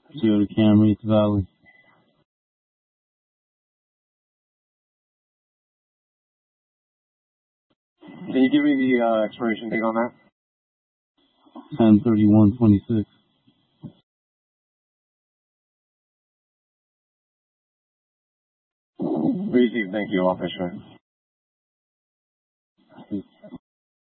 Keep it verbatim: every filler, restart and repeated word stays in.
Toyota Camry, East Valley. Can you give me the uh, expiration date on that? ten thirty-one twenty-six. Received. Thank you, officer.